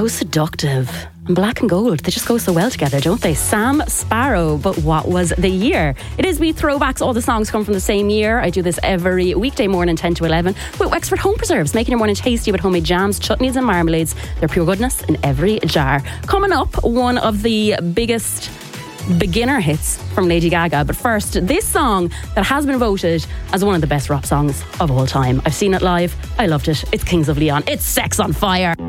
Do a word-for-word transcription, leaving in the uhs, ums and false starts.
So seductive. And black and gold, they just go so well together, don't they? Sam Sparro, but what was the year? It is we throwbacks, all the songs come from the same year. I do this every weekday morning, ten to eleven, with Wexford Home Preserves, making your morning tasty with homemade jams, chutneys and marmalades. They're pure goodness in every jar. Coming up, one of the biggest beginner hits from Lady Gaga. But first, this song that has been voted as one of the best rap songs of all time. I've seen it live. I loved it. It's Kings of Leon. It's Sex on Fire.